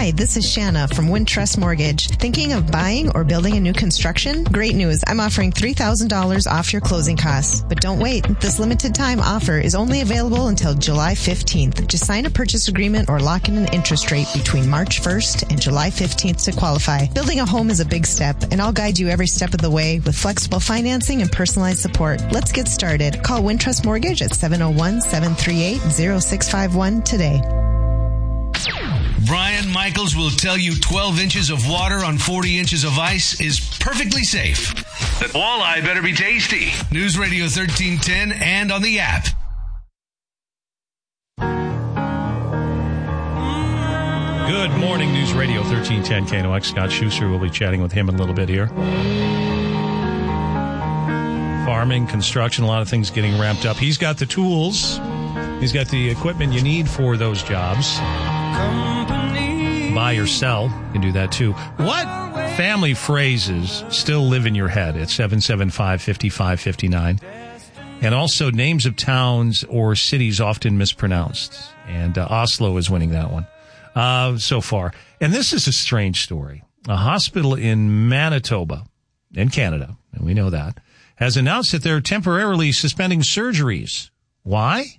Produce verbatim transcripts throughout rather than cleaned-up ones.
Hi, this is Shanna from Wintrust Mortgage. Thinking of buying or building a new construction? Great news. I'm offering three thousand dollars off your closing costs. But don't wait. This limited time offer is only available until July fifteenth. Just sign a purchase agreement or lock in an interest rate between March first and July fifteenth to qualify. Building a home is a big step, and I'll guide you every step of the way with flexible financing and personalized support. Let's get started. Call Wintrust Mortgage at seven oh one, seven three eight, oh six five one today. Brian Michaels will tell you twelve inches of water on forty inches of ice is perfectly safe. That walleye better be tasty. News Radio thirteen ten and on the app. Good morning, News Radio thirteen ten K N O X. Scott Schuster, we'll be chatting with him in a little bit here. Farming, construction, a lot of things getting ramped up. He's got the tools. He's got the equipment you need for those jobs. Buy or sell. You can do that too. What family phrases still live in your head at seven seven five, five five five nine? And also names of towns or cities often mispronounced. And uh, Oslo is winning that one uh, so far. And this is a strange story. A hospital in Manitoba, in Canada, and we know that, has announced that they're temporarily suspending surgeries. Why?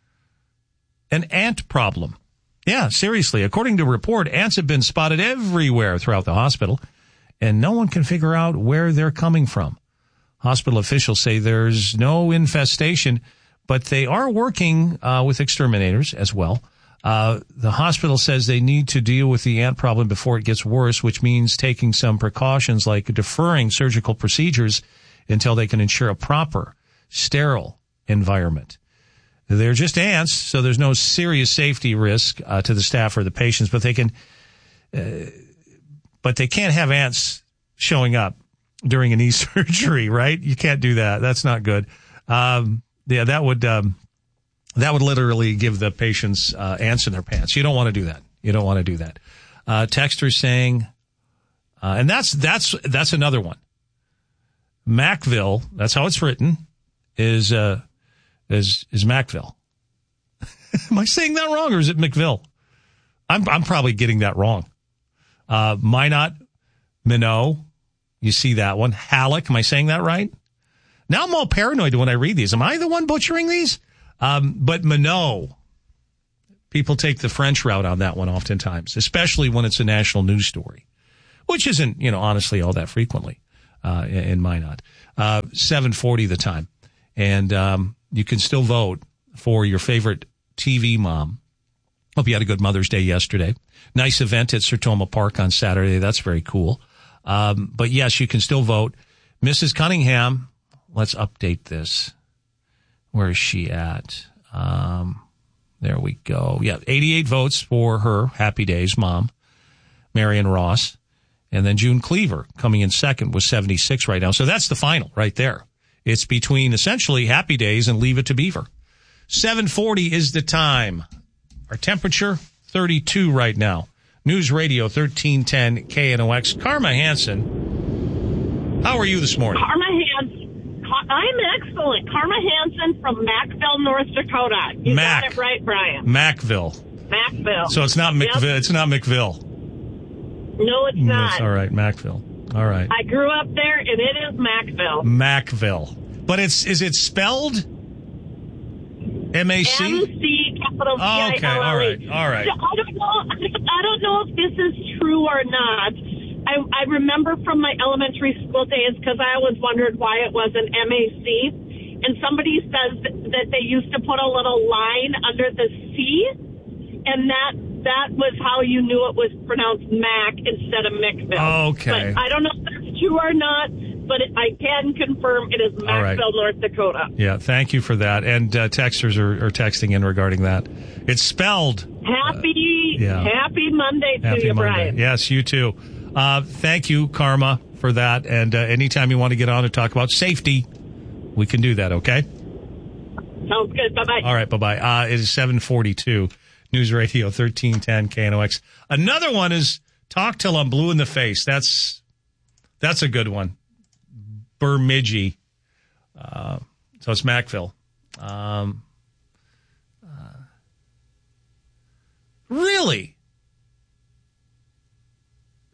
An ant problem. Yeah, seriously. According to a report, ants have been spotted everywhere throughout the hospital, and no one can figure out where they're coming from. Hospital officials say there's no infestation, but they are working uh, with exterminators as well. Uh, the hospital says they need to deal with the ant problem before it gets worse, which means taking some precautions like deferring surgical procedures until they can ensure a proper, sterile environment. They're just ants, so there's no serious safety risk uh, to the staff or the patients, but they can, uh, but they can't have ants showing up during a knee surgery, right? You can't do that. That's not good. Um, yeah, that would um, that would literally give the patients uh, ants in their pants. You don't want to do that. You don't want to do that. Uh, texters saying, uh, and that's that's that's another one. Macville, that's how it's written, is. Uh, Is is Macville? Am I saying that wrong, or is it McVille? I'm I'm probably getting that wrong. Uh, Minot, Minot, you see that one. Halleck, am I saying that right? Now I'm all paranoid when I read these. Am I the one butchering these? Um, but Minot, people take the French route on that one oftentimes, especially when it's a national news story, which isn't, you know, honestly all that frequently uh, in Minot. Uh, seven forty the time, and um, you can still vote for your favorite T V mom. Hope you had a good Mother's Day yesterday. Nice event at Sertoma Park on Saturday. That's very cool. Um, but yes, you can still vote. Missus Cunningham, let's update this. Where is she at? Um, there we go. Yeah, eighty-eight votes for her Happy Days mom, Marion Ross. And then June Cleaver coming in second with seventy-six right now. So that's the final right there. It's between essentially Happy Days and Leave It to Beaver. seven forty is the time. Our temperature, thirty-two right now. News Radio thirteen ten K N O X. Karma Hansen, how are you this morning? Karma Hansen, I'm excellent. Karma Hansen from Macville, North Dakota. You Mac. got it right, Brian. Macville. Macville. So it's not McVille. Yep. It's not McVille. No, it's not. That's all right, Macville. All right. I grew up there, and it is Macville. Macville. But it's is it spelled M A C? M C capital C I L L E. Oh, okay. All right. All right. I don't know. I don't know if this is true or not. I, I remember from my elementary school days because I always wondered why it wasn't M A C. And somebody says that they used to put a little line under the C, and that that was how you knew it was pronounced Mac instead of McVille. Okay. But I don't know if that's true or not, but I can confirm it is Macville, right. North Dakota. Yeah, thank you for that. And uh, texters are, are texting in regarding that. It's spelled. Happy, uh, yeah. happy Monday to happy you, Monday. Brian. Yes, you too. Uh, thank you, Karma, for that. And uh, anytime you want to get on and talk about safety, we can do that, okay? Sounds good. Bye-bye. All right, bye-bye. Uh, it is seven forty-two. News Radio thirteen ten K N O X. Another one is Talk Till I'm Blue in the Face. That's that's a good one. Bemidji. Uh, so it's Macville. Um, uh, really?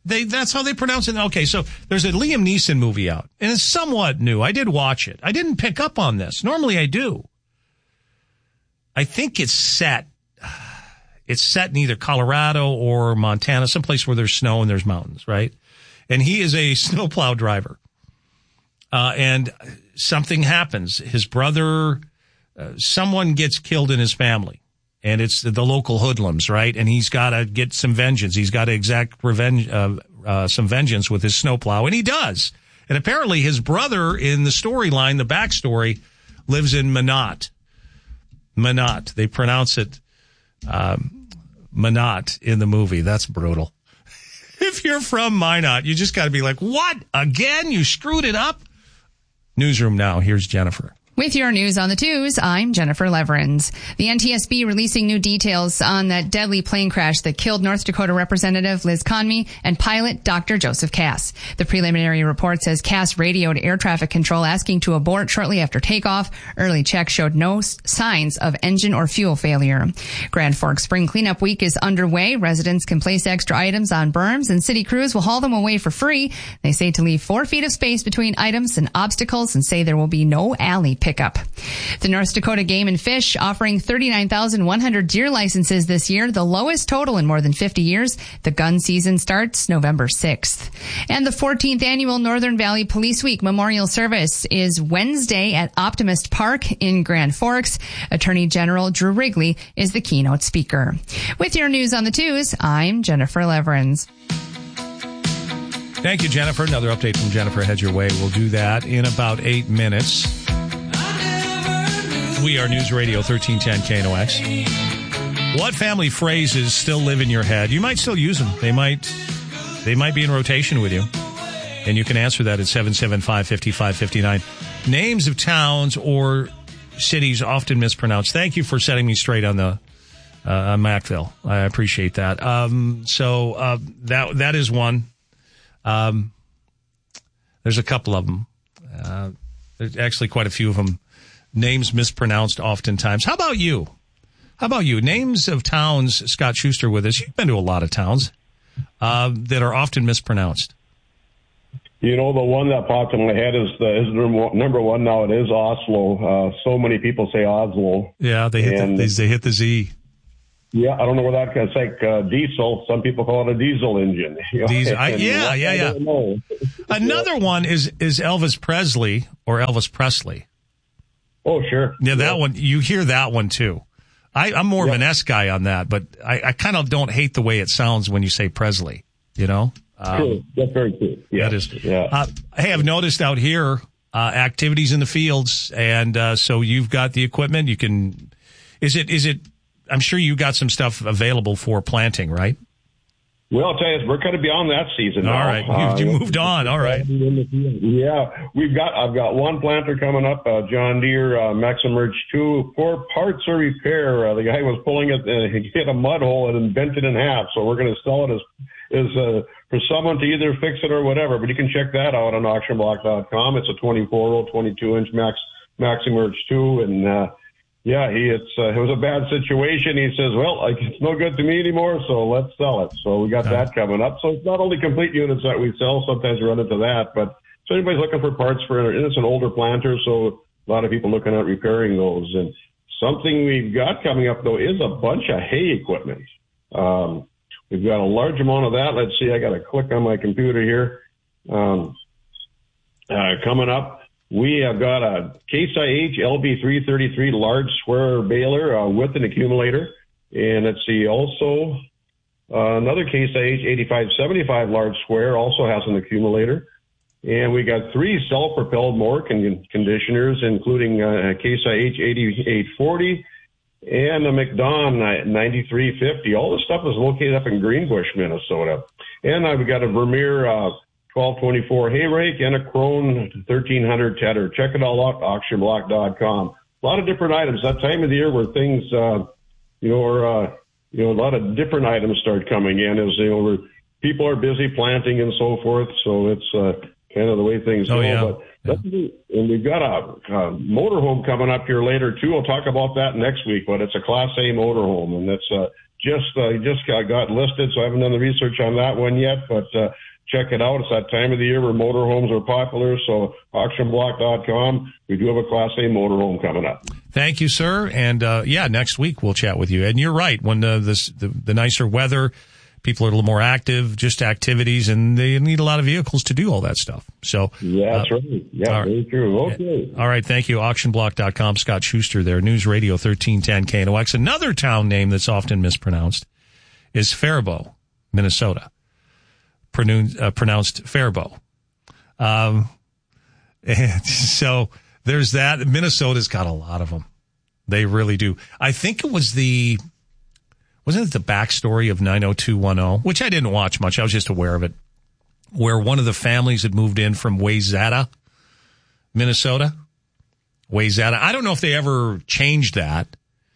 They that's how they pronounce it. Okay, so there's a Liam Neeson movie out, and it's somewhat new. I did watch it. I didn't pick up on this. Normally I do. I think it's set. It's set in either Colorado or Montana, someplace where there's snow and there's mountains, right? And he is a snowplow driver. Uh, and something happens. His brother, uh, someone gets killed in his family. And it's the, the local hoodlums, right? And he's got to get some vengeance. He's got to exact revenge, uh, uh, some vengeance with his snowplow. And he does. And apparently his brother in the storyline, the backstory, lives in Minot. Minot. They pronounce it um, Minot in the movie. That's brutal. If you're from Minot, you just got to be like, what? Again? You screwed it up? Newsroom now. Here's Jennifer. With your news on the twos, I'm Jennifer Leverins. The N T S B releasing new details on that deadly plane crash that killed North Dakota Representative Liz Conmey and pilot Doctor Joseph Cass. The preliminary report says Cass radioed air traffic control asking to abort shortly after takeoff. Early checks showed no signs of engine or fuel failure. Grand Forks Spring Cleanup Week is underway. Residents can place extra items on berms and city crews will haul them away for free. They say to leave four feet of space between items and obstacles and say there will be no alley pickup. The North Dakota Game and Fish offering thirty-nine thousand one hundred deer licenses this year, the lowest total in more than fifty years. The gun season starts November sixth. And the fourteenth annual Northern Valley Police Week Memorial Service is Wednesday at Optimist Park in Grand Forks. Attorney General Drew Wrigley is the keynote speaker. With your news on the twos, I'm Jennifer Leverins. Thank you, Jennifer. Another update from Jennifer heads your way. We'll do that in about eight minutes. We are News Radio thirteen ten K N O X. What family phrases still live in your head? You might still use them. They might they might be in rotation with you. And you can answer that at seven seven five, five five five nine. Names of towns or cities often mispronounced. Thank you for setting me straight on the uh, on Macville. I appreciate that. Um, so uh, that that is one. Um, there's a couple of them. Uh, there's actually quite a few of them. Names mispronounced oftentimes. How about you? How about you? Names of towns, Scott Schuster with us. You've been to a lot of towns uh, that are often mispronounced. You know, the one that popped in my head is the is number one now. It is Oslo. Uh, so many people say Oslo. Yeah, they hit, and, the, they, they hit the Z. Yeah, I don't know where that it's like uh, diesel. Some people call it a diesel engine. You know? Diesel, I, yeah, yeah, yeah. Another yeah. one is is Elvis Presley or Elvis Presley. Oh, sure. Yeah, that yeah. one, you hear that one too. I, I'm more yeah. of an S guy on that, but I, I kind of don't hate the way it sounds when you say Presley, you know? Um, true. That's very true. Yeah. That is. Yeah. Uh, hey, I've noticed out here, uh, activities in the fields. And, uh, so you've got the equipment. You can, is it, is it, I'm sure you got some stuff available for planting, right? Well, I'll tell you, we're kind of beyond that season now. All right. Uh, you, you moved on. All right. Yeah. We've got, I've got one planter coming up, uh, John Deere, uh, Maximerge two, for parts or repair. Uh, the guy was pulling it, uh, he hit a mud hole and bent it in half. So we're going to sell it as, as, uh, for someone to either fix it or whatever. But you can check that out on auction block dot com. It's a twenty-four row, twenty-two inch Max, Maximerge two. And, uh, Yeah, he it's uh, it was a bad situation. He says, well, like, it's no good to me anymore, so let's sell it. So we got okay. that coming up. So it's not only complete units that we sell. Sometimes we run into that. But so anybody's looking for parts for it. It's an older planter, so a lot of people looking at repairing those. And something we've got coming up, though, is a bunch of hay equipment. Um, we've got a large amount of that. Let's see, I got to click on my computer here. Um, uh, coming up. We have got a Case I H L B three thirty-three large square baler uh, with an accumulator. And let's see, also uh, another Case I H eighty-five seventy-five large square also has an accumulator. And we got three self-propelled mower con- conditioners, including uh, a Case I H eighty-eight forty and a McDon ninety-three fifty. All this stuff is located up in Greenbush, Minnesota. And I've got a Vermeer uh, twelve twenty-four hay rake and a Krone thirteen hundred tedder. Check it all out, auction block dot com. A lot of different items. That time of the year where things, uh, you know, are, uh, you know, a lot of different items start coming in as, you know, where people are busy planting and so forth. So it's uh, kind of the way things oh, go. Yeah. But yeah. And we've got a, a motorhome coming up here later too. I'll talk about that next week, but it's a Class A motorhome, and that's uh, just uh, just got, got listed, so I haven't done the research on that one yet, but uh, check it out. It's that time of the year where motorhomes are popular, so auction block dot com. We do have a Class A motorhome coming up. Thank you, sir. And, uh, yeah, next week we'll chat with you. And you're right. When uh, this, the, the nicer weather, people are a little more active, just activities, and they need a lot of vehicles to do all that stuff. So yeah, that's uh, right. Yeah, very right. True. Okay. All right. Thank you. auction block dot com. Scott Schuster there. News Radio thirteen ten K N O X. Another town name that's often mispronounced is Faribault, Minnesota. Pronounced, uh, pronounced Faribault. Um, and so there's that. Minnesota's got a lot of them. They really do. I think it was the, wasn't it the backstory of nine oh two one oh, which I didn't watch much. I was just aware of it, where one of the families had moved in from Wayzata, Minnesota. Wayzata. I don't know if they ever changed that,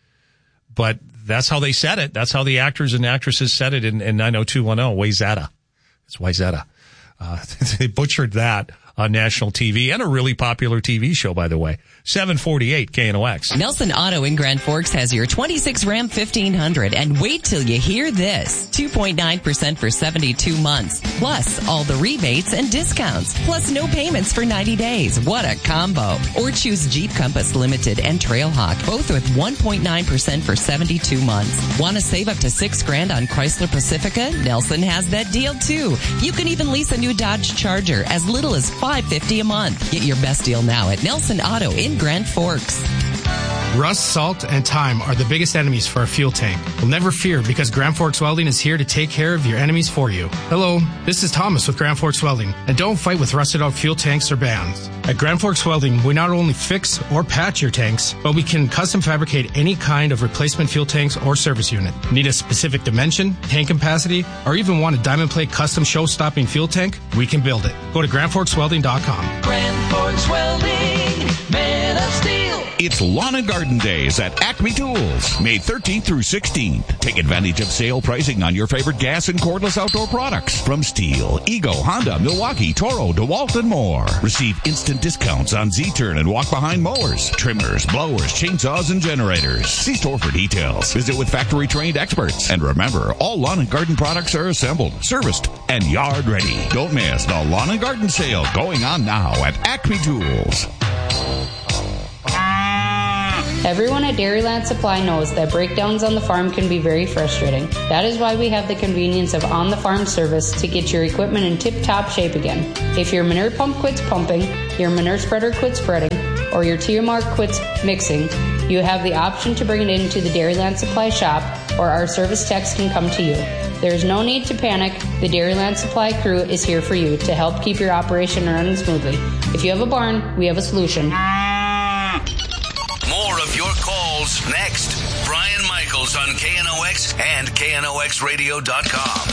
but that's how they said it. That's how the actors and actresses said it in, in nine oh two one oh, Wayzata. It's Wayzata. Uh, they butchered that on national T V and a really popular T V show, by the way. seven forty-eight K N O X. Nelson Auto in Grand Forks has your twenty-six Ram fifteen hundred, and wait till you hear this. two point nine percent for seventy-two months, plus all the rebates and discounts, plus no payments for ninety days. What a combo. Or choose Jeep Compass Limited and Trailhawk, both with one point nine percent for seventy-two months. Want to save up to six grand on Chrysler Pacifica? Nelson has that deal too. You can even lease a new Dodge Charger as little as five fifty a month. Get your best deal now at Nelson Auto in Grand Forks. Rust, salt, and time are the biggest enemies for a fuel tank. Well, never fear, because Grand Forks Welding is here to take care of your enemies for you. Hello, this is Thomas with Grand Forks Welding, and don't fight with rusted out fuel tanks or bands. At Grand Forks Welding, we not only fix or patch your tanks, but we can custom fabricate any kind of replacement fuel tanks or service unit. Need a specific dimension, tank capacity, or even want a diamond plate custom show-stopping fuel tank? We can build it. Go to grand forks welding dot com. Grand Forks Welding, man of steel. It's Lawn and Garden Days at Acme Tools, May thirteenth through sixteenth. Take advantage of sale pricing on your favorite gas and cordless outdoor products from Stihl, Ego, Honda, Milwaukee, Toro, DeWalt, and more. Receive instant discounts on Z-Turn and walk-behind mowers, trimmers, blowers, chainsaws, and generators. See store for details. Visit with factory-trained experts. And remember, all lawn and garden products are assembled, serviced, and yard ready. Don't miss the Lawn and Garden Sale going on now at Acme Tools. Everyone at Dairyland Supply knows that breakdowns on the farm can be very frustrating. That is why we have the convenience of on-the-farm service to get your equipment in tip-top shape again. If your manure pump quits pumping, your manure spreader quits spreading, or your T M R quits mixing, you have the option to bring it into the Dairyland Supply shop, or our service techs can come to you. There is no need to panic. The Dairyland Supply crew is here for you to help keep your operation running smoothly. If you have a barn, we have a solution. More of your calls next. Brian Michaels on K N O X and K N O X radio dot com.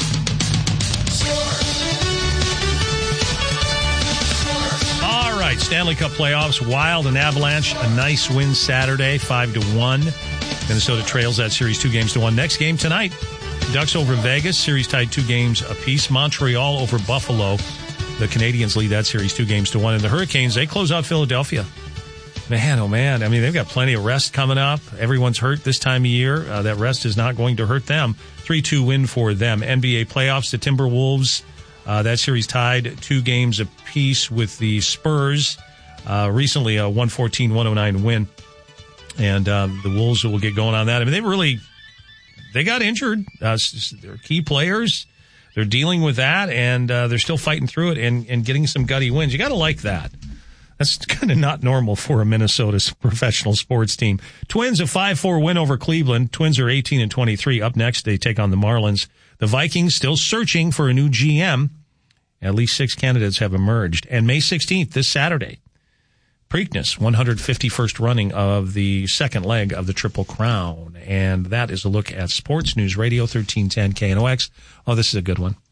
All right, Stanley Cup playoffs, Wild and Avalanche, a nice win Saturday, five to one. Minnesota trails that series two games to one. Next game tonight, Ducks over Vegas, series tied two games apiece. Montreal over Buffalo. The Canadiens lead that series two games to one. And the Hurricanes, they close out Philadelphia. Man, oh man. I mean, they've got plenty of rest coming up. Everyone's hurt this time of year. Uh, that rest is not going to hurt them. three two win for them. N B A playoffs, the Timberwolves, uh, that series tied two games apiece with the Spurs. Uh, recently a one fourteen one oh nine win. And uh, the Wolves will get going on that. I mean, they really, they got injured. Uh, they're key players. They're dealing with that, and uh, they're still fighting through it and, and getting some gutty wins. You got to like that. That's kind of not normal for a Minnesota professional sports team. Twins, a five four win over Cleveland. Twins are eighteen and twenty-three. Up next, they take on the Marlins. The Vikings still searching for a new G M. At least six candidates have emerged. And May sixteenth, this Saturday, Preakness, one hundred fifty-first running of the second leg of the Triple Crown. And that is a look at Sports News Radio thirteen ten K N O X. Oh, this is a good one.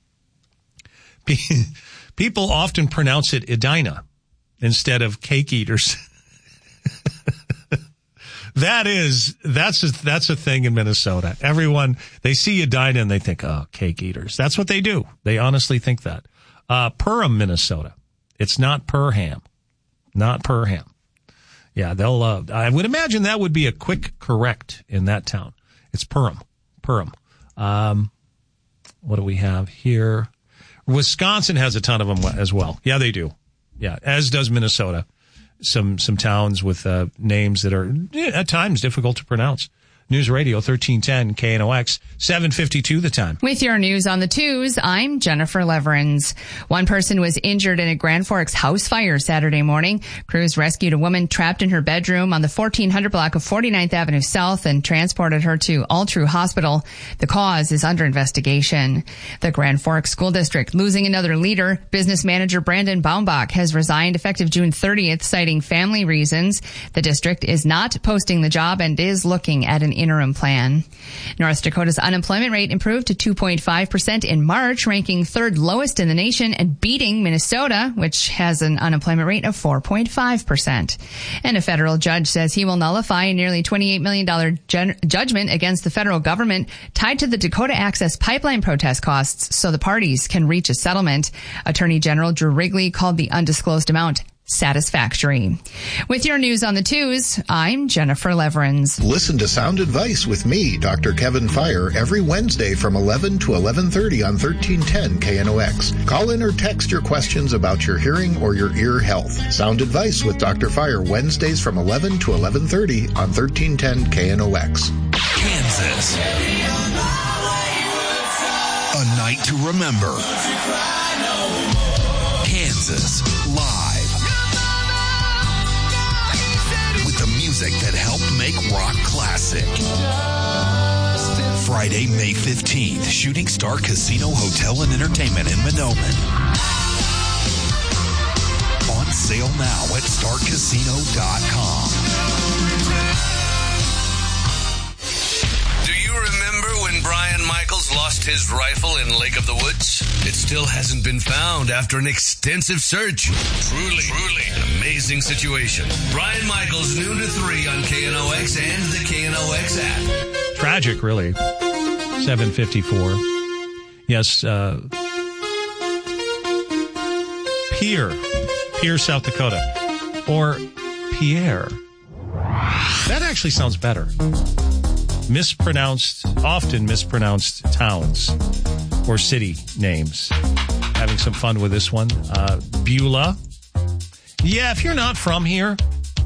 People often pronounce it Edina instead of cake eaters. That is, that's a, that's a thing in Minnesota. Everyone, they see Edina and they think, oh, cake eaters. That's what they do. They honestly think that. Uh, Perham, Minnesota. It's not Perham. Not Perham. Yeah, they'll, uh, I would imagine that would be a quick correct in that town. It's Perham. Perham. Um, what do we have here? Wisconsin has a ton of them as well. Yeah, they do. Yeah, as does Minnesota. Some some towns with uh, names that are yeah, at times difficult to pronounce. News Radio thirteen ten K N O X, seven fifty-two the time. With your news on the twos, I'm Jennifer Leverins. One person was injured in a Grand Forks house fire Saturday morning. Crews rescued a woman trapped in her bedroom on the fourteen hundred block of forty-ninth Avenue South and transported her to Altru Hospital. The cause is under investigation. The Grand Forks School District losing another leader. Business manager Brandon Baumbach has resigned effective June thirtieth, citing family reasons. The district is not posting the job and is looking at an interim plan. North Dakota's unemployment rate improved to two point five percent in March, ranking third lowest in the nation and beating Minnesota, which has an unemployment rate of four point five percent. And a federal judge says he will nullify a nearly twenty-eight million dollars gen- judgment against the federal government tied to the Dakota Access Pipeline protest costs so the parties can reach a settlement. Attorney General Drew Wrigley called the undisclosed amount satisfactory. With your news on the twos, I'm Jennifer Leverins. Listen to Sound Advice with me, Doctor Kevin Fire, every Wednesday from eleven to eleven thirty on thirteen ten K N O X. Call in or text your questions about your hearing or your ear health. Sound Advice with Doctor Fire, Wednesdays from eleven to eleven thirty on thirteen ten K N O X. Kansas. A night to remember. Kansas live. The music that helped make rock classic. Friday, May fifteenth, Shooting Star Casino Hotel and Entertainment in Monoman. On sale now at star casino dot com. Do you remember when Brian Michaels lost his rifle in Lake of the Woods? It still hasn't been found after an extensive search. Truly, truly an amazing situation. Brian Michaels, noon to three on K N O X and the K N O X app. Tragic, really. seven fifty-four. Yes, uh, Pierre. Pierre, South Dakota. Or Pierre. That actually sounds better. Mispronounced, often mispronounced towns or city names. Having some fun with this one. Uh, Beulah. Yeah, if you're not from here,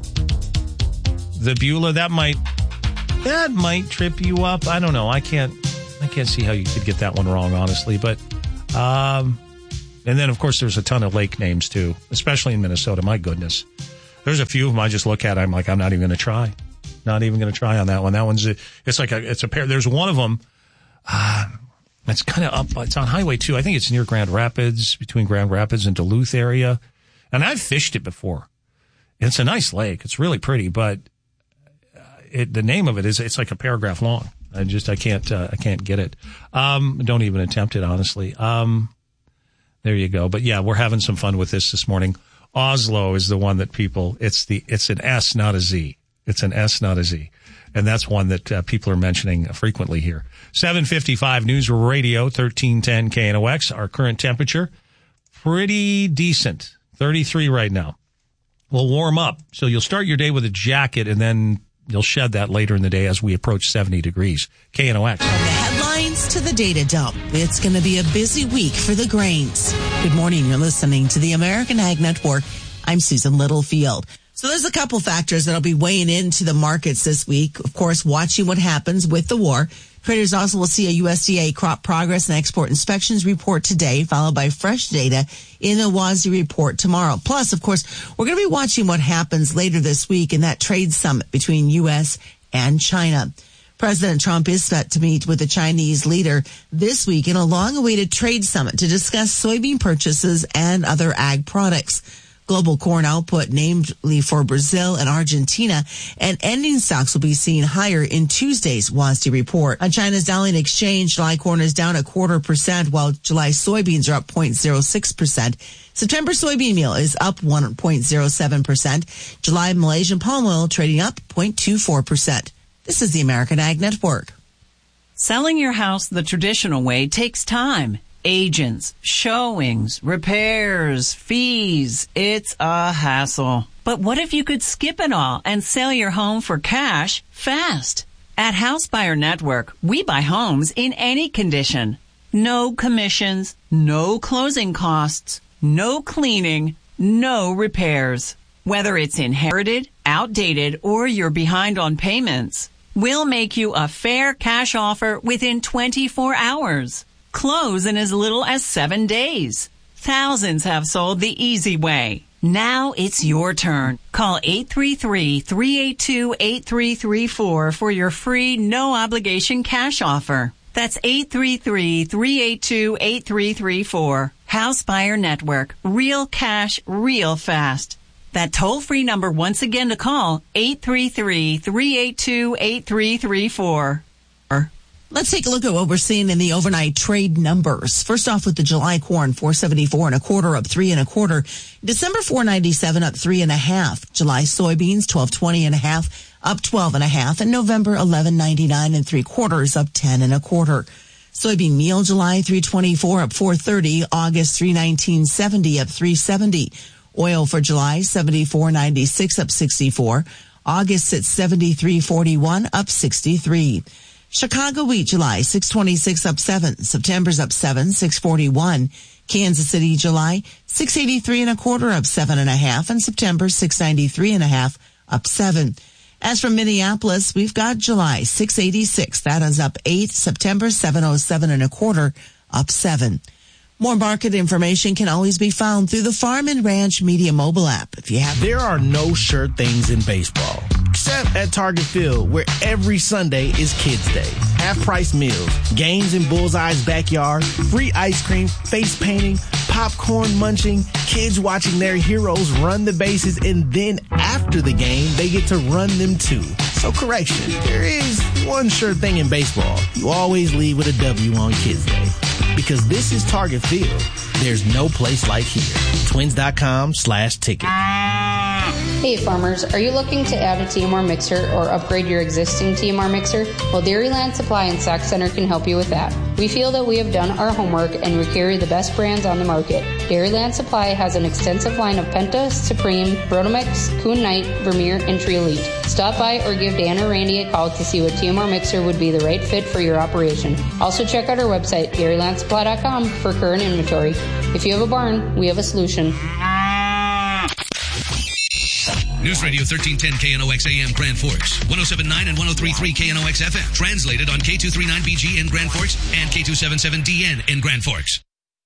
the Beulah, that might that might trip you up. I don't know. I can't I can't see how you could get that one wrong, honestly. But um, and then of course there's a ton of lake names too, especially in Minnesota. My goodness, there's a few of them I just look at. I'm like, I'm not even going to try. Not even going to try on that one. That one's a, it's like a it's a pair. There's one of them. Uh, It's kind of up. It's on Highway two. I think it's near Grand Rapids, between Grand Rapids and Duluth area. And I've fished it before. It's a nice lake. It's really pretty, but it, the name of it is, it's like a paragraph long. I just, I can't, uh, I can't get it. Um, don't even attempt it, honestly. Um, there you go. But yeah, we're having some fun with this this morning. Oslo is the one that people, it's the, it's an S, not a Z. It's an S, not a Z. And that's one that uh, people are mentioning frequently here. seven fifty-five News Radio, thirteen ten K N O X. Our current temperature, pretty decent. thirty-three right now. We'll warm up. So you'll start your day with a jacket, and then you'll shed that later in the day as we approach seventy degrees. K N O X. From the headlines to the data dump, it's going to be a busy week for the grains. Good morning. You're listening to the American Ag Network. I'm Susan Littlefield. So there's a couple factors that'll be weighing into the markets this week. Of course, watching what happens with the war. Traders also will see a U S D A crop progress and export inspections report today, followed by fresh data in a W A S D report tomorrow. Plus, of course, we're going to be watching what happens later this week in that trade summit between U S and China. President Trump is set to meet with the Chinese leader this week in a long-awaited trade summit to discuss soybean purchases and other ag products. Global corn output, namely for Brazil and Argentina, and ending stocks will be seen higher in Tuesday's W A S D report. On China's Dalian Exchange, July corn is down a quarter percent, while July soybeans are up zero point zero six percent. September soybean meal is up one point zero seven percent. July Malaysian palm oil trading up zero point two four percent. This is the American Ag Network. Selling your house the traditional way takes time. Agents, showings, repairs, fees. It's a hassle. But what if you could skip it all and sell your home for cash fast? At House Buyer Network, we buy homes in any condition. No commissions, no closing costs, no cleaning, no repairs. Whether it's inherited, outdated, or you're behind on payments, we'll make you a fair cash offer within twenty-four hours. Close in as little as seven days. Thousands have sold the easy way. Now it's your turn. Call eight three three, three eight two, eight three three four for your free, no-obligation cash offer. That's eight three three, three eight two, eight three three four. House Buyer Network. Real cash, real fast. That toll-free number once again to call, eight three three, three eight two, eight three three four. Let's take a look at what we're seeing in the overnight trade numbers. First off with the July corn, four seventy-four and a quarter, up three and a quarter. December four ninety-seven, up three and a half. July soybeans, twelve twenty and a half, up twelve and a half. And November eleven ninety-nine and three quarters, up ten and a quarter. Soybean meal, July three twenty-four, up four thirty. August three nineteen seventy, up three seventy. Oil for July, seventy-four ninety-six, up sixty-four. August at seventy-three forty-one, up sixty-three. Chicago wheat July, six twenty-six, up seven. September's up seven, six forty-one. Kansas City July, six eighty-three and a quarter, up seven and a half. And September, six ninety-three and a half, up seven. As from Minneapolis, we've got July, six eighty-six. That is up eight. September, seven oh seven and a quarter, up seven. More market information can always be found through the Farm and Ranch Media mobile app. If you have, there are no sure things in baseball, except at Target Field, where every Sunday is Kids Day. Half-price meals, games in Bullseye's backyard, free ice cream, face painting, popcorn munching, kids watching their heroes run the bases, and then after the game, they get to run them too. So correction, there is one sure thing in baseball. You always leave with a W on Kids Day. Because this is Target Field. There's no place like here. Twins.com slash ticket. Hey farmers, are you looking to add a T M R mixer or upgrade your existing T M R mixer? Well, Dairyland Supply and Sac Center can help you with that. We feel that we have done our homework and we carry the best brands on the market. Dairyland Supply has an extensive line of Penta, Supreme, Brotomix, Kuhn Knight, Vermeer, and Tree Elite. Stop by or give Dan or Randy a call to see what T M R mixer would be the right fit for your operation. Also check out our website, dairyland supply dot com, for current inventory. If you have a barn, we have a solution. News Radio thirteen ten K N O X A M Grand Forks, one oh seven point nine and one oh three point three K N O X F M. Translated on K two thirty-nine B G in Grand Forks and K two seventy-seven D N in Grand Forks.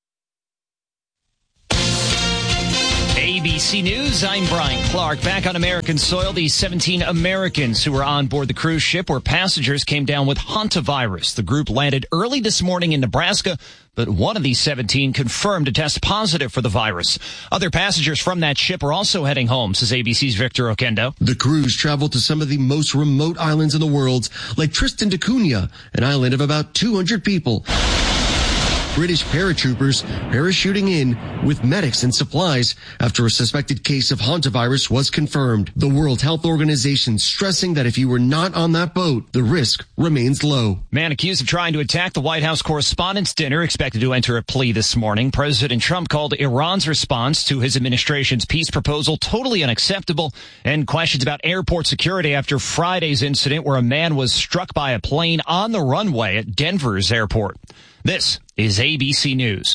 A B C News, I'm Brian Clark. Back on American soil, the seventeen Americans who were on board the cruise ship were passengers came down with hantavirus. The group landed early this morning in Nebraska, but one of these seventeen confirmed to test positive for the virus. Other passengers from that ship are also heading home, says A B C's Victor Oquendo. The cruise traveled to some of the most remote islands in the world, like Tristan da Cunha, an island of about two hundred people. British paratroopers parachuting in with medics and supplies after a suspected case of hantavirus was confirmed. The World Health Organization stressing that if you were not on that boat, the risk remains low. Man accused of trying to attack the White House Correspondents' Dinner expected to enter a plea this morning. President Trump called Iran's response to his administration's peace proposal totally unacceptable and questions about airport security after Friday's incident where a man was struck by a plane on the runway at Denver's airport. This is A B C News.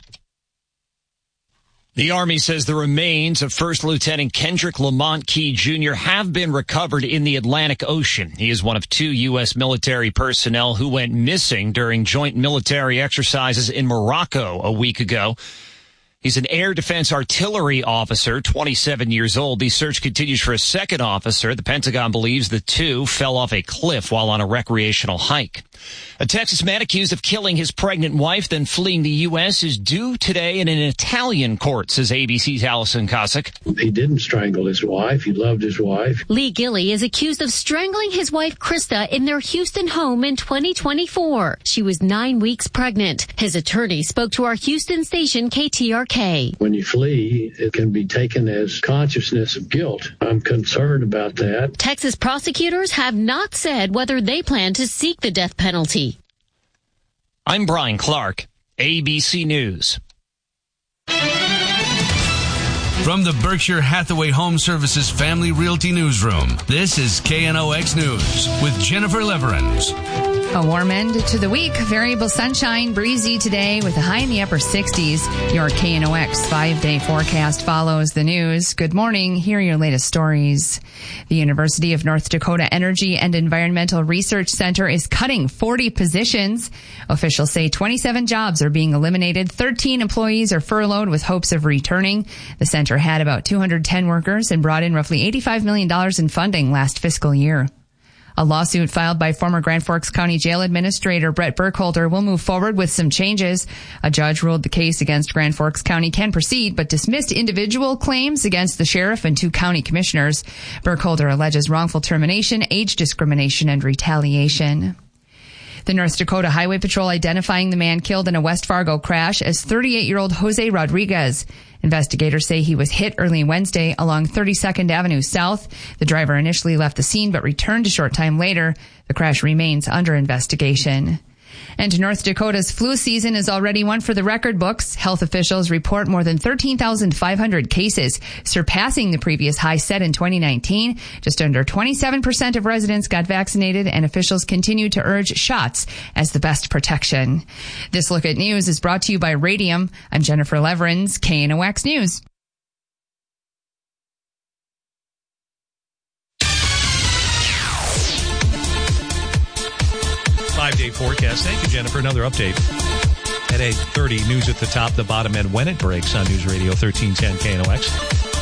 The Army says the remains of First Lieutenant Kendrick Lamont Key Junior have been recovered in the Atlantic Ocean. He is one of two U S military personnel who went missing during joint military exercises in Morocco a week ago. He's an air defense artillery officer, twenty-seven years old. The search continues for a second officer. The Pentagon believes the two fell off a cliff while on a recreational hike. A Texas man accused of killing his pregnant wife, then fleeing the U S is due today in an Italian court, says A B C's Allison Cossack. He didn't strangle his wife. He loved his wife. Lee Gilly is accused of strangling his wife, Krista, in their Houston home in twenty twenty-four. She was nine weeks pregnant. His attorney spoke to our Houston station, K T R K. When you flee, it can be taken as consciousness of guilt. I'm concerned about that. Texas prosecutors have not said whether they plan to seek the death penalty. I'm Brian Clark, A B C News. From the Berkshire Hathaway Home Services Family Realty Newsroom, this is K N O X News with Jennifer Leverins. A warm end to the week. Variable sunshine, breezy today with a high in the upper sixties. Your K N O X five-day forecast follows the news. Good morning. Here are your latest stories. The University of North Dakota Energy and Environmental Research Center is cutting forty positions. Officials say twenty-seven jobs are being eliminated. thirteen employees are furloughed with hopes of returning. The center had about two hundred ten workers and brought in roughly eighty-five million dollars in funding last fiscal year. A lawsuit filed by former Grand Forks County Jail Administrator Brett Burkholder will move forward with some changes. A judge ruled the case against Grand Forks County can proceed, but dismissed individual claims against the sheriff and two county commissioners. Burkholder alleges wrongful termination, age discrimination, and retaliation. The North Dakota Highway Patrol identifying the man killed in a West Fargo crash as thirty-eight-year-old Jose Rodriguez. Investigators say he was hit early Wednesday along thirty-second Avenue South. The driver initially left the scene but returned a short time later. The crash remains under investigation. And North Dakota's flu season is already one for the record books. Health officials report more than thirteen thousand five hundred cases, surpassing the previous high set in twenty nineteen. Just under twenty-seven percent of residents got vaccinated, and officials continue to urge shots as the best protection. This Look at News is brought to you by Radium. I'm Jennifer Leverins, K N O X News. Five-day forecast. Thank you, Jennifer. Another update at eight thirty. News at the top, the bottom end when it breaks on News Radio thirteen ten K N O X.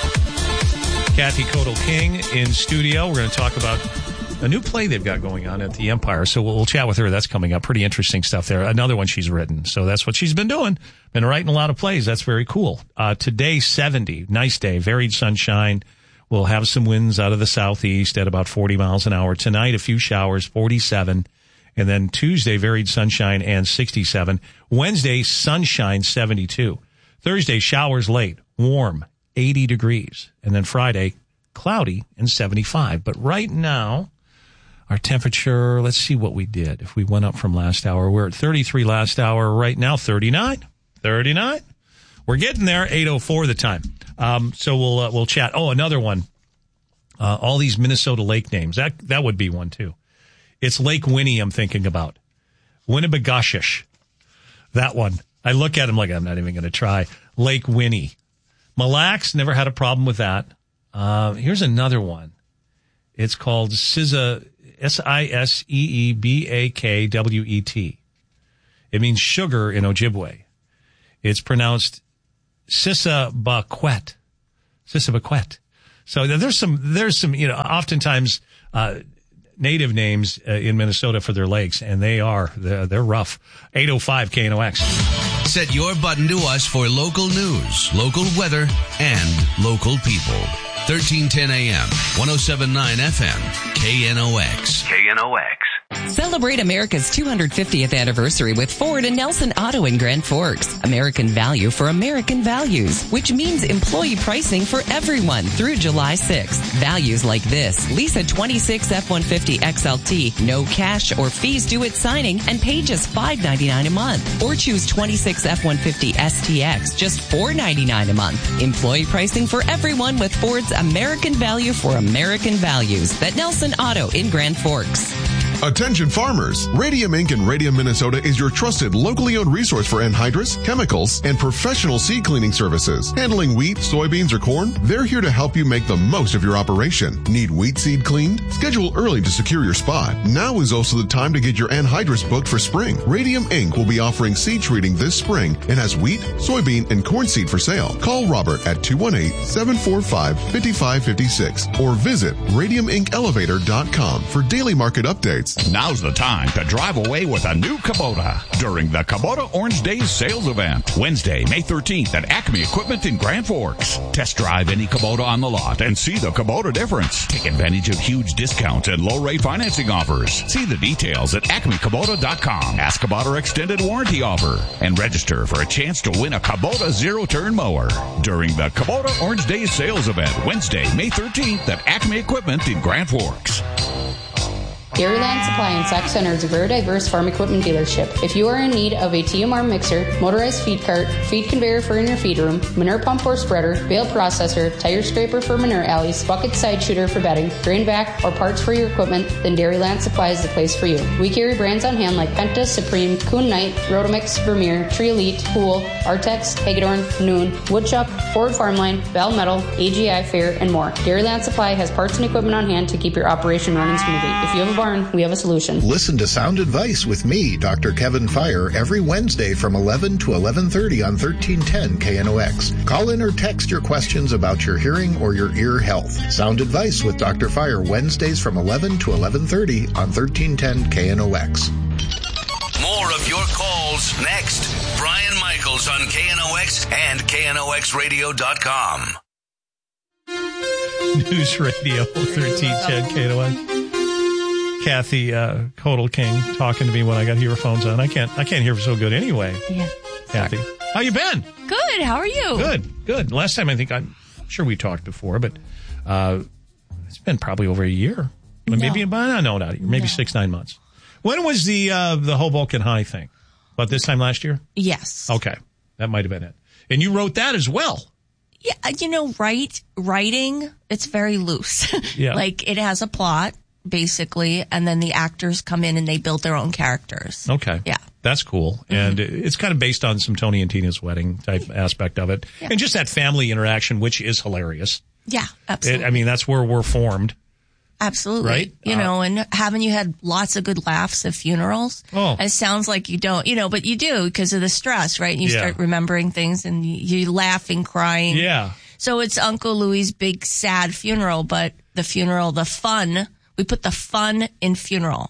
Kathy Kodal King in studio. We're going to talk about a new play they've got going on at the Empire. So we'll, we'll chat with her. That's coming up. Pretty interesting stuff there. Another one she's written. So that's what she's been doing. Been writing a lot of plays. That's very cool. Uh, today, seventy. Nice day. Varied sunshine. We'll have some winds out of the southeast at about forty miles an hour. Tonight, a few showers, forty-seven. And then Tuesday, varied sunshine and sixty-seven. Wednesday, sunshine, seventy-two. Thursday, showers late, warm, eighty degrees. And then Friday, cloudy and seventy-five. But right now, our temperature, let's see what we did. If we went up from last hour, we're at thirty-three last hour. Right now, thirty-nine. thirty-nine. We're getting there, eight oh four the time. Um, so we'll uh, we'll chat. Oh, another one. Uh, all these Minnesota lake names. That that would be one, too. It's Lake Winnie I'm thinking about. Winnibigoshish. That one. I look at him like I'm not even going to try. Lake Winnie. Mille Lacs, never had a problem with that. Uh, here's another one. It's called Siza, S I S E E B A K W E T. It means sugar in Ojibwe. It's pronounced Sisabaquet. Sisabaquet. So there's some, there's some, you know, oftentimes, uh, native names uh, in Minnesota for their lakes, and they are, they're, they're rough. eight oh five K N O X. Set your button to us for local news, local weather, and local people. thirteen ten A M, one oh seven point nine F M, K N O X. K N O X. Celebrate America's two hundred fiftieth anniversary with Ford and Nelson Auto in Grand Forks. American value for American values, which means employee pricing for everyone through July sixth. Values like this: lease a twenty-six F one fifty X L T, no cash or fees due at signing, and pay just five ninety-nine a month. Or choose twenty-six F one fifty S T X, just four ninety-nine a month. Employee pricing for everyone with Ford's American value for American values. At Nelson Auto in Grand Forks. Attention farmers! Radium Incorporated in Radium, Minnesota is your trusted, locally owned resource for anhydrous, chemicals, and professional seed cleaning services. Handling wheat, soybeans, or corn? They're here to help you make the most of your operation. Need wheat seed cleaned? Schedule early to secure your spot. Now is also the time to get your anhydrous booked for spring. Radium Incorporated will be offering seed treating this spring and has wheat, soybean, and corn seed for sale. Call Robert at two one eight, seven four five, five five five six or visit radium inc elevator dot com for daily market updates. Now's the time to drive away with a new Kubota during the Kubota Orange Days sales event. Wednesday, May thirteenth at Acme Equipment in Grand Forks. Test drive any Kubota on the lot and see the Kubota difference. Take advantage of huge discounts and low rate financing offers. See the details at acme kubota dot com. Ask about our extended warranty offer and register for a chance to win a Kubota zero-turn mower during the Kubota Orange Days sales event. Wednesday, May thirteenth at Acme Equipment in Grand Forks. Dairyland Supply in Sac Center is a very diverse farm equipment dealership. If you are in need of a T M R mixer, motorized feed cart, feed conveyor for in your feed room, manure pump or spreader, bale processor, tire scraper for manure alleys, bucket side shooter for bedding, grain vac, or parts for your equipment, then Dairyland Supply is the place for you. We carry brands on hand like Penta, Supreme, Kuhn Knight, Rotomix, Vermeer, Tree Elite, Pool, Artex, Hagedorn, Noon, Woodchuck, Ford Farmline, Val Metal, A G I Fair, and more. Dairyland Supply has parts and equipment on hand to keep your operation running smoothly. If you have a barn, we have a solution. Listen to Sound Advice with me, Doctor Kevin Fire, every Wednesday from eleven to eleven thirty on thirteen ten K N O X. Call in or text your questions about your hearing or your ear health. Sound Advice with Doctor Fire, Wednesdays from eleven to eleven thirty on thirteen ten K N O X. More of your calls next. Brian Michaels on K N O X and K N O X radio dot com. News Radio thirteen ten K N O X. Kathy, uh, Kodal King, talking to me when I got earphones on. I can't, I can't hear so good anyway. Yeah. Kathy, how you been? Good. How are you? Good. Good. Last time I think I'm sure we talked before, but uh, it's been probably over a year. No. Maybe about no, not a year. Maybe No. six, nine months. When was the uh, the Hoboken High thing? About this time last year? Yes. Okay, that might have been it. And you wrote that as well. Yeah, you know, write writing. It's very loose. Yeah. Like it has a plot. Basically, and then the actors come in and they build their own characters. Okay. Yeah. That's cool. Mm-hmm. And it's kind of based on some Tony and Tina's wedding type aspect of it. Yeah. And just that family interaction, which is hilarious. Yeah, absolutely. It, I mean, that's where we're formed. Absolutely. Right? You uh, know, and haven't you had lots of good laughs at funerals? Oh. It sounds like you don't, you know, but you do because of the stress, right? And you Yeah. start remembering things and you, you're laughing, crying. Yeah. So it's Uncle Louie's big sad funeral, but the funeral, the fun, we put the fun in funeral.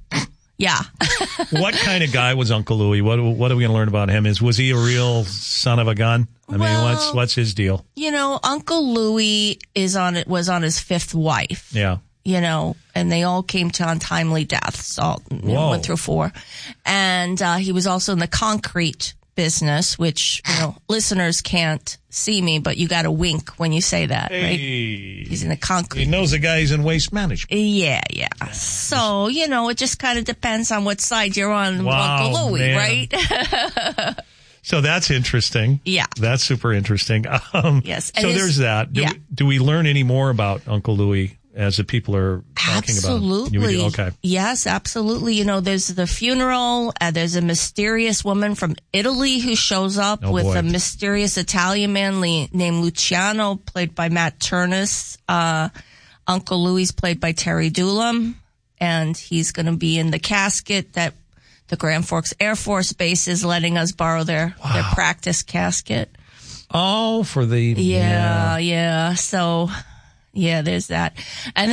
Yeah. What kind of guy was Uncle Louie? What What are we going to learn about him? Is was he a real son of a gun? I mean, Well- what's what's his deal? You know, Uncle Louie is on it, was on his fifth wife. Yeah. You know, and they all came to untimely deaths. All you know, Whoa. one through four. And uh, he was also in the concrete business, which, you know, listeners can't see me, but you got to wink when you say that, Hey. right? He's in the concrete. He knows the guy he's in waste management. Yeah, yeah. So, you know, it just kind of depends on what side you're on, Wow, Uncle Louie, man. right? So that's interesting. Yeah. That's super interesting. Um, Yes, and So his- there's that. Do, yeah. we, do we learn any more about Uncle Louie as the people are talking about him? You Absolutely. do? Okay. Yes, absolutely. You know, there's the funeral. Uh, there's a mysterious woman from Italy who shows up Oh, with boy. a mysterious Italian man li- named Luciano, played by Matt Turnus. Uh, Uncle Louie's played by Terry Dulam, and he's going to be in the casket that the Grand Forks Air Force Base is letting us borrow their, their practice casket. Oh, for the Yeah, yeah. So, yeah, there's that. And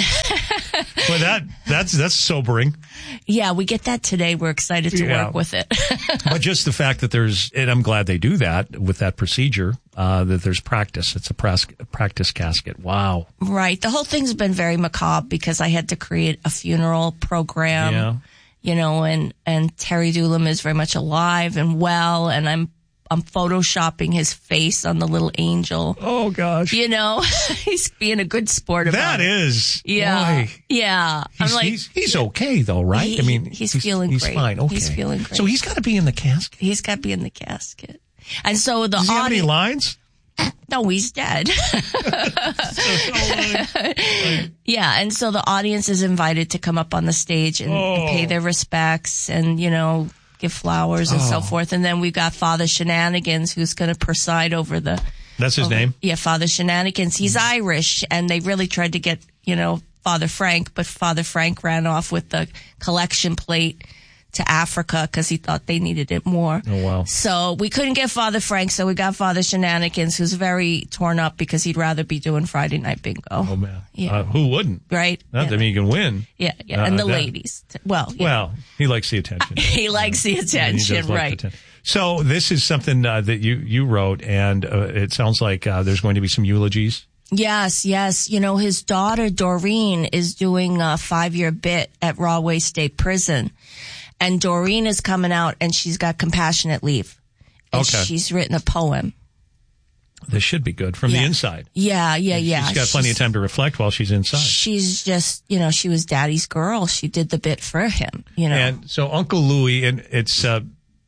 Well, that that's that's sobering. yeah, we get that today. We're excited to Yeah. work with it. But just the fact that there's, and I'm glad they do that with that procedure, uh, that there's practice. It's a pras- practice casket. Wow. Right. The whole thing's been very macabre because I had to create a funeral program, Yeah. you know, and, and Terry Dulam is very much alive and well, and I'm, I'm photoshopping his face on the little angel. Oh gosh. You know, he's being a good sport about That it. is. Yeah. Boy. Yeah. He's, I'm like, he's, he's okay though, right? He- I mean, he's feeling he's great. fine. Okay. He's feeling great. So he's got to be in the casket. he's got to be in the casket. And so the Does he have any audi- lines? No, he's dead. Yeah, and so the audience is invited to come up on the stage and, Oh. and pay their respects and, you know, give flowers and so Oh. forth. And then we've got Father Shenanigans who's going to preside over the... That's his over- name? Yeah, Father Shenanigans. He's Irish, and they really tried to get, you know, Father Frank, but Father Frank ran off with the collection plate to Africa because he thought they needed it more. Oh, wow. So we couldn't get Father Frank, so we got Father Shenanigans, who's very torn up because he'd rather be doing Friday Night Bingo. Oh, man. Yeah. Uh, who wouldn't? Right? Not Yeah. that I mean you can win. Yeah, yeah. Uh, and the that- ladies. Well, yeah. Well, he likes the attention. he likes the Yeah, he does attention, like the right? attention. So this is something uh, that you, you wrote, and uh, it sounds like uh, there's going to be some eulogies. Yes, yes. You know, his daughter, Doreen, is doing a five-year bit at Rahway State Prison. And Doreen is coming out, and she's got compassionate leave. And Okay. she's written a poem. This should be good from Yeah. the inside. Yeah, yeah, yeah. She's got plenty of time to reflect while she's inside. She's just, you know, she was daddy's girl. She did the bit for him, you know. And so Uncle Louie, and it's uh,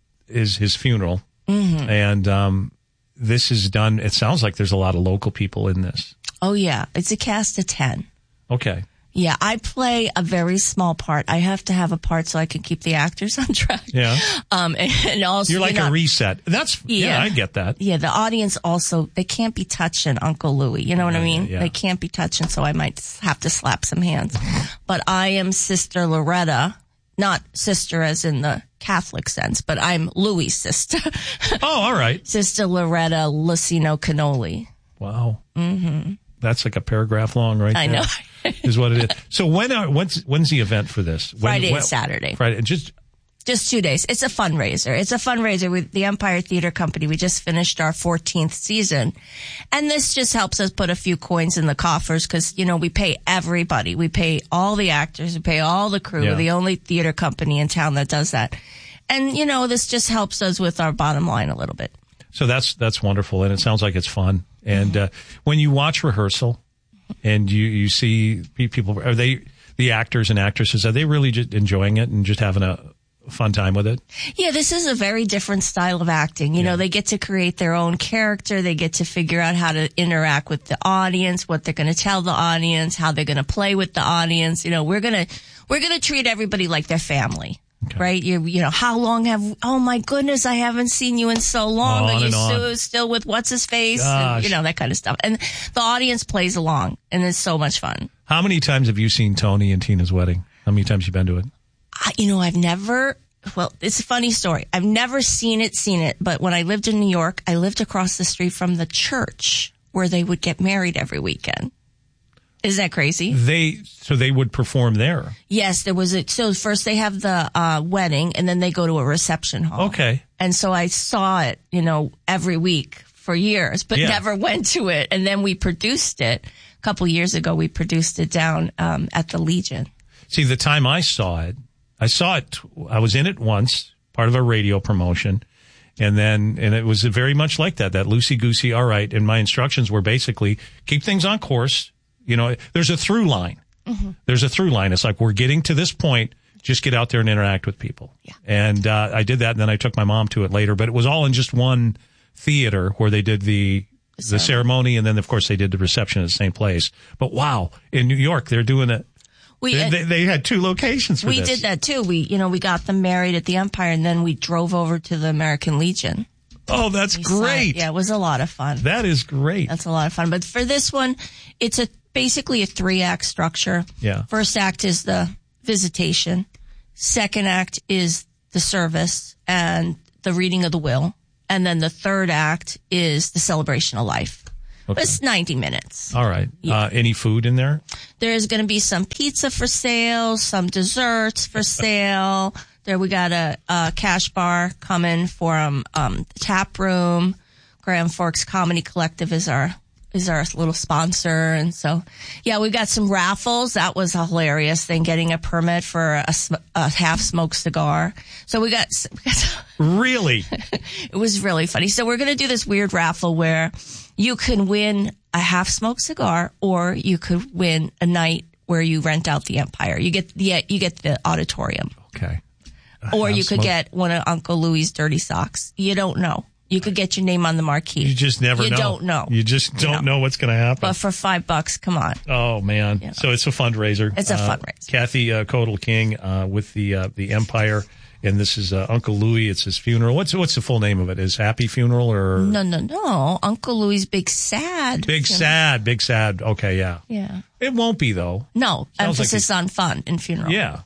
is his funeral, Mhm. and um, this is done. It sounds like there's a lot of local people in this. Oh, yeah. It's a cast of ten. Okay. Yeah, I play a very small part. I have to have a part so I can keep the actors on track. Yeah. Um, and, and also, You're like you know, a reset. That's yeah. Yeah. I get that. Yeah, the audience also, they can't be touching Uncle Louie. You know what I mean? yeah. They can't be touching, so I might have to slap some hands. But I am Sister Loretta, not sister as in the Catholic sense, but I'm Louie's sister. Oh, all right. Sister Loretta Lucino Canoli. Wow. Mm-hmm. That's like a paragraph long, right? I there, know. is what it is. So when are, when's when's the event for this? When, Friday when, and Saturday. Friday. Just Just two days. It's a fundraiser. It's a fundraiser with the Empire Theater Company. We just finished our fourteenth season. And this just helps us put a few coins in the coffers because, you know, we pay everybody. We pay all the actors. We pay all the crew. Yeah. We're the only theater company in town that does that. And, you know, this just helps us with our bottom line a little bit. so that's that's wonderful, and it sounds like it's fun. And uh, when you watch rehearsal, and you you see pe- people, are they the actors and actresses? Are they really just enjoying it and just having a fun time with it? Yeah, this is a very different style of acting. You know, they get to create their own character. They get to figure out how to interact with the audience, what they're going to tell the audience, how they're going to play with the audience. You know, we're going to, we're going to treat everybody like their family. Okay. Right? You, you know, how long have, oh my goodness, I haven't seen you in so long. On Are you and on. still, still with what's his face? Gosh. And, you know, that kind of stuff. And the audience plays along and it's so much fun. How many times have you seen Tony and Tina's wedding? How many times have you been to it? I, you know, I've never, well, it's a funny story. I've never seen it, seen it, but when I lived in New York, I lived across the street from the church where they would get married every weekend. Isn't that crazy? They, so they would perform there. Yes, there was a, so first they have the, uh, wedding and then they go to a reception hall. Okay. And so I saw it, you know, every week for years, but Yeah. never went to it. And then we produced it a couple years ago. We produced it down, um, at the Legion. See, the time I saw it, I saw it, I was in it once, part of a radio promotion. And then, and it was very much like that, that loosey-goosey, all right. And my instructions were basically keep things on course. You know, there's a through line. Mm-hmm. There's a through line. It's like, we're getting to this point. Just get out there and interact with people. Yeah. And, uh, I did that. And then I took my mom to it later, but it was all in just one theater where they did the, the ceremony. ceremony. And then, of course, they did the reception at the same place. But wow, in New York, they're doing it. We, they, they, they had two locations for we this. did that too. We, you know, we got them married at the Empire and then we drove over to the American Legion. Oh, that's We saw it. great. Yeah, it was a lot of fun. That is great. That's a lot of fun. But for this one, it's a basically a three act structure. Yeah. First act is the visitation. Second act is the service and the reading of the will. And then the third act is the celebration of life. Okay. It's ninety minutes. All right. Yeah. Uh, any food in there? There's going to be some pizza for sale, some desserts for sale. There we got a, a cash bar coming from um, the tap room. Grand Forks Comedy Collective is our is our little sponsor, and so yeah, we got some raffles. That was a hilarious thing, getting a permit for a, sm- a half smoked cigar. So we got, we got really, it was really funny. So we're gonna do this weird raffle where you can win a half smoked cigar, or you could win a night where you rent out the Empire. You get the you get the auditorium. Okay. Or you could smoke- get one of Uncle Louie's dirty socks. You don't know. You could get your name on the marquee. You just never you know. You don't know. You just don't know what's going to happen. But for five bucks, come on. Oh man! You know. So it's a fundraiser. It's a Uh, fundraiser. Kathy uh, Kodal King uh, with the uh, the Empire, and this is uh, Uncle Louie. It's his funeral. What's what's the full name of it? Is Happy Funeral or No, no, no. Uncle Louie's Big Sad. Big Funeral. Sad? Big Sad. Okay, yeah. Yeah. It won't be though. No, Sounds like emphasis on fun in funeral. Yeah.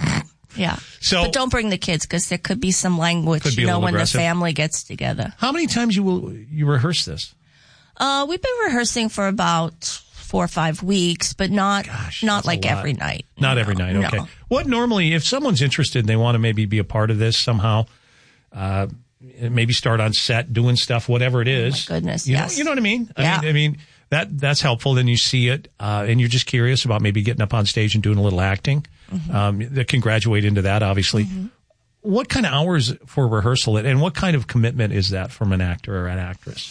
Yeah. So- but don't bring the kids because there could be some language, Could be you a know, little when aggressive. the family gets together. How many times you will you rehearse this? Uh, we've been rehearsing for about four or five weeks, but not not like a lot. every night. Not every night. no. Okay. What normally, if someone's interested and they want to maybe be a part of this somehow, uh, maybe start on set doing stuff, whatever it is. Oh my goodness, you yes. Know, you know what I mean? I Yeah. mean, I mean that that's helpful. Then you see it, uh, and you're just curious about maybe getting up on stage and doing a little acting. Mm-hmm. Um, that can graduate into that, obviously. What kind of hours for rehearsal, and what kind of commitment is that from an actor or an actress?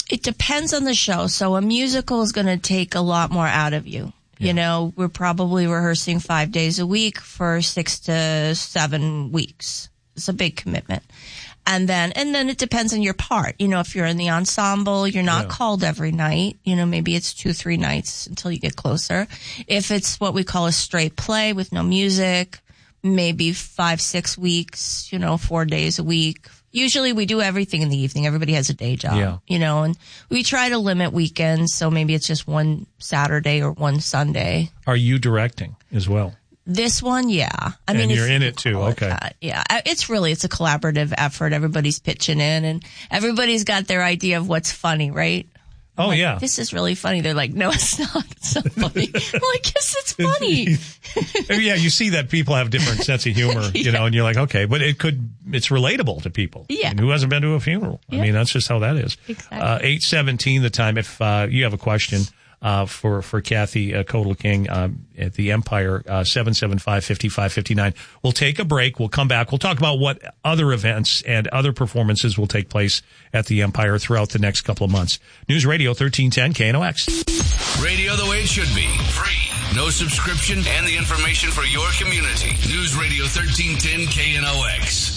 It depends on the show. So a musical is going to take a lot more out of you. Yeah. You know, we're probably rehearsing five days a week for six to seven weeks. It's a big commitment. And then, and then it depends on your part. You know, if you're in the ensemble, you're not yeah. called every night. You know, maybe it's two, three nights until you get closer. If it's what we call a straight play with no music, maybe five, six weeks, you know, four days a week. Usually we do everything in the evening. Everybody has a day job, yeah. you know, and we try to limit weekends. So maybe it's just one Saturday or one Sunday. Are you directing as well? This one, yeah. I and mean, you're in it too. Okay. That, yeah. It's really, it's a collaborative effort. Everybody's pitching in and everybody's got their idea of what's funny, right? Oh, like, yeah. This is really funny. They're like, no, it's not. It's not funny. I'm like, yes, it's funny. Yeah, you see that people have different sense of humor, yeah. you know, and you're like, okay, but it could, it's relatable to people. Yeah. And who hasn't been to a funeral? Yeah. I mean, that's just how that is. Exactly. Uh, eight seventeen the time. If uh, you have a question uh, for, for Kathy uh, Kodal King um, at the Empire, uh, seven seven five, five five five nine. We'll take a break. We'll come back. We'll talk about what other events and other performances will take place at the Empire throughout the next couple of months. News Radio thirteen ten K N O X. Radio the way it should be. Free. No subscription and the information for your community. News Radio thirteen ten K N O X.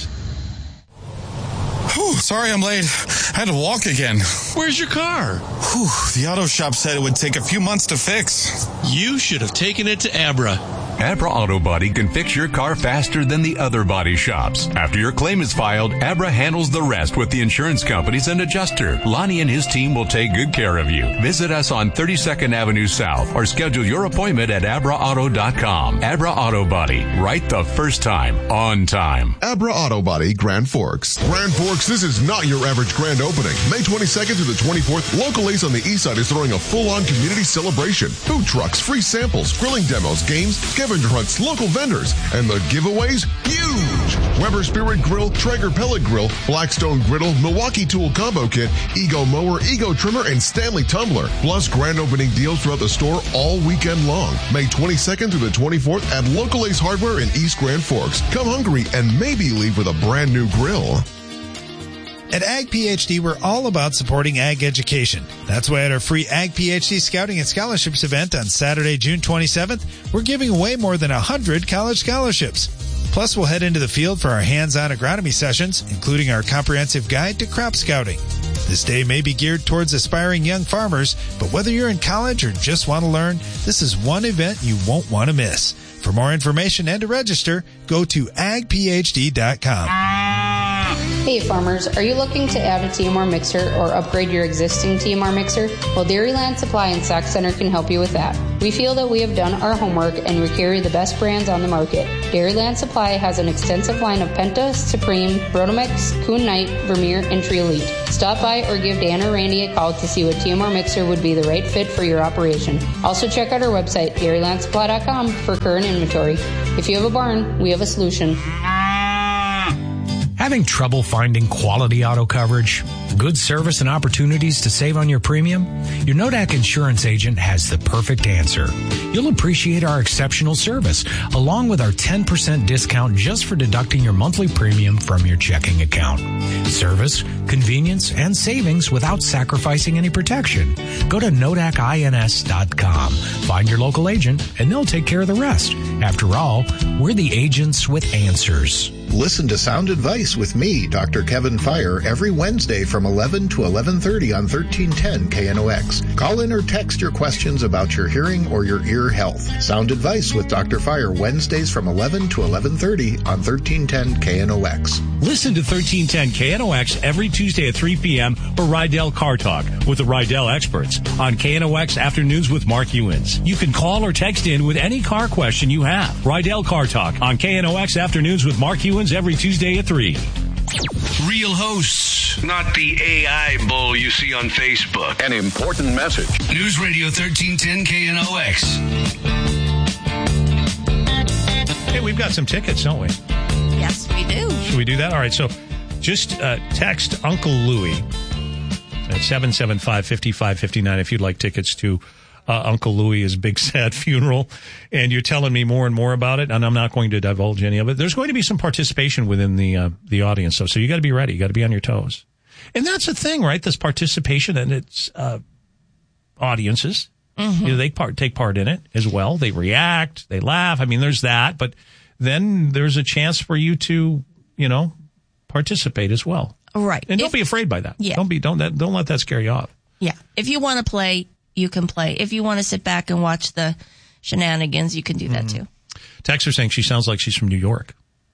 Whew, sorry I'm late. I had to walk again. Where's your car? Whew, the auto shop said it would take a few months to fix. You should have taken it to Abra. Abra Auto Body can fix your car faster than the other body shops. After your claim is filed, Abra handles the rest with the insurance companies and adjuster. Lonnie and his team will take good care of you. Visit us on thirty-second Avenue South or schedule your appointment at abra auto dot com. Abra Auto Body, right the first time, on time. Abra Auto Body, Grand Forks. Grand Forks, this is not your average grand opening. May twenty-second through the twenty-fourth, Local Ace on the East Side is throwing a full-on community celebration. Food trucks, free samples, grilling demos, games, scavenger hunts, local vendors, and the giveaways, huge! Weber Spirit Grill, Traeger Pellet Grill, Blackstone Griddle, Milwaukee Tool Combo Kit, Ego Mower, Ego Trimmer, and Stanley Tumbler. Plus grand opening deals throughout the store all weekend long. May twenty-second through the twenty-fourth at Local Ace Hardware in East Grand Forks. Come hungry and maybe leave with a brand new grill. At Ag PhD, we're all about supporting ag education. That's why at our free Ag PhD Scouting and Scholarships event on Saturday, June twenty-seventh, we're giving away more than one hundred college scholarships. Plus, we'll head into the field for our hands-on agronomy sessions, including our comprehensive guide to crop scouting. This day may be geared towards aspiring young farmers, but whether you're in college or just want to learn, this is one event you won't want to miss. For more information and to register, go to ag p h d dot com. Hey farmers, are you looking to add a T M R mixer or upgrade your existing T M R mixer? Well, Dairyland Supply and Stock Center can help you with that. We feel that we have done our homework and we carry the best brands on the market. Dairyland Supply has an extensive line of Penta, Supreme, Rotomix, Kuhn Knight, Vermeer, and Tree Elite. Stop by or give Dan or Randy a call to see what T M R mixer would be the right fit for your operation. Also check out our website, dairyland supply dot com, for current inventory. If you have a barn, we have a solution. Having trouble finding quality auto coverage, good service, and opportunities to save on your premium? Your Nodak insurance agent has the perfect answer. You'll appreciate our exceptional service, along with our ten percent discount just for deducting your monthly premium from your checking account. Service, convenience, and savings without sacrificing any protection. Go to nodak ins dot com. Find your local agent, and they'll take care of the rest. After all, we're the agents with answers. Listen to Sound Advice with me, Doctor Kevin Fire, every Wednesday from eleven to eleven thirty on thirteen ten K N O X. Call in or text your questions about your hearing or your ear health. Sound Advice with Doctor Fire, Wednesdays from eleven to eleven thirty on thirteen ten K N O X. Listen to thirteen ten K N O X every Tuesday at three p.m. for Rydell Car Talk with the Rydell experts on K N O X Afternoons with Mark Ewins. You can call or text in with any car question you have. Rydell Car Talk on K N O X Afternoons with Mark Ewins every Tuesday at three. Real hosts, not the A I bull you see on Facebook. An important message. News Radio thirteen ten K N O X. Hey, we've got some tickets, don't we? Yes, we do. Should we do that? All right, so just uh, text Uncle Louie at seven seven five, five five five nine if you'd like tickets to Uh, Uncle Louie's big sad funeral, and you're telling me more and more about it, and I'm not going to divulge any of it. There's going to be some participation within the uh, the audience, though, so you got to be ready. You got to be on your toes. And that's the thing, right? This participation and its uh, audiences. Mm-hmm. You know, they part, take part in it as well. They react, they laugh. I mean, there's that, but then there's a chance for you to, you know, participate as well. Right. And don't If- be afraid by that. Yeah. Don't be, don't, that, don't let that scare you off. Yeah. If you want to play, you can play. If you want to sit back and watch the shenanigans, you can do that Mm-hmm. too. Texter saying she sounds like she's from New York,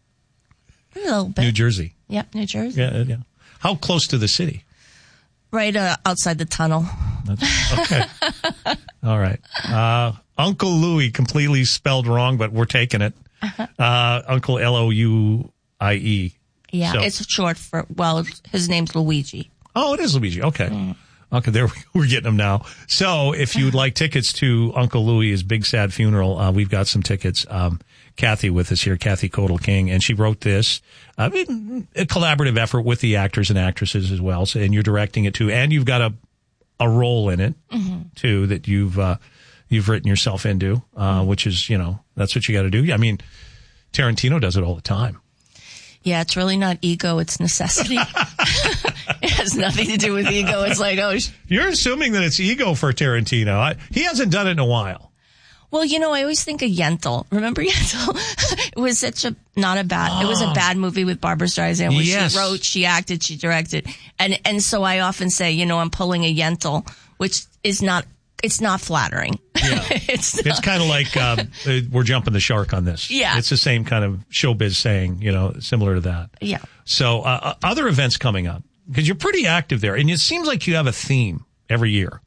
A little bit. New Jersey. Yep, New Jersey. Yeah, yeah. How close to the city? Right uh, outside the tunnel. Okay. All right. Uh, Uncle Louie, completely spelled wrong, but we're taking it. Uh, Uncle L O U I E. Yeah, So- it's short for, well, his name's Luigi. Oh, it is Luigi. Okay. Okay, there we, we're getting them now. So if you'd like tickets to Uncle Louie's Big Sad Funeral, uh, we've got some tickets. Um, Kathy with us here, Kathy Kodal King, and she wrote this. Uh, a collaborative effort with the actors and actresses as well. So, and you're directing it too, and you've got a a role in it Mhm. too that you've uh, you've written yourself into, uh, which is, you know, that's what you got to do. I mean, Tarantino does it all the time. Yeah, it's really not ego, it's necessity. It has nothing to do with ego. It's like, oh, sh- You're assuming that it's ego for Tarantino. I, he hasn't done it in a while. well, you know, I always think of Yentl. Remember Yentl? It was such a, not a bad, it was a bad movie with Barbara Streisand where Yes. she wrote, she acted, she directed. And, and so I often say, you know, I'm pulling a Yentl, which is not, it's not flattering. it's It's kind of like um, uh, we're jumping the shark on this. Yeah. It's the same kind of showbiz saying, you know, similar to that. Yeah. So uh, uh, other events coming up, because you're pretty active there, and it seems like you have a theme every year.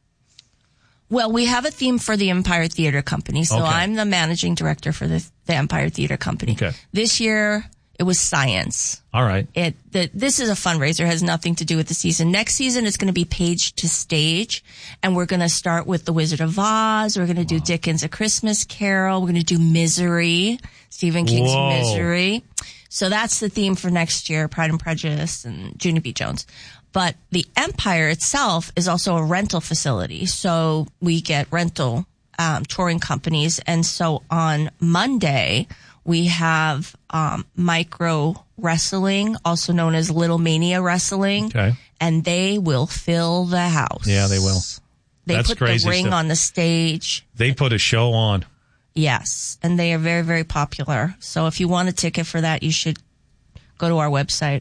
Well, we have a theme for the Empire Theater Company. So Okay. I'm the managing director for the, the Empire Theater Company. Okay. This year, it was science. All right. It the, this is a fundraiser, has nothing to do with the season. Next season, it's going to be page to stage, and we're going to start with The Wizard of Oz. We're going to do Dickens' A Christmas Carol. We're going to do Misery, Stephen King's Whoa. Misery. So that's the theme for next year, Pride and Prejudice and Junie B. Jones. But the Empire itself is also a rental facility, so we get rental um, touring companies, and so on Monday we have um, Micro Wrestling, also known as Little Mania Wrestling, Okay. and they will fill the house. Yeah, they will. They That's put crazy the ring stuff. on the stage. They put a show on. Yes, and they are very, very popular. So if you want a ticket for that, you should go to our website.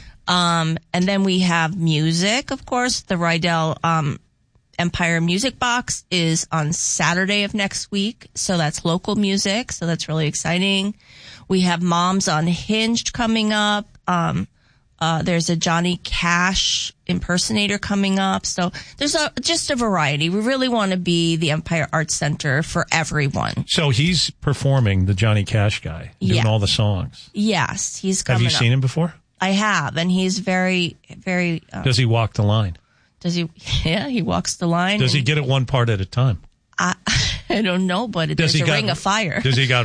Um, and then we have music, of course. The Rydell um, Empire Music Box is on Saturday of next week. So that's local music. So that's really exciting. We have Moms Unhinged coming up. Um, uh, there's a Johnny Cash impersonator coming up. So there's a, just a variety. We really want to be the Empire Arts Center for everyone. So he's performing, the Johnny Cash guy, doing Yeah. all the songs. Yes, he's Have coming you up. seen him before? I have, and he's very, very. Uh, Does he walk the line? Does he? Yeah, he walks the line. Does he and get it one part at a time? I, I don't know, but Does there's he a got- ring of fire. Does he got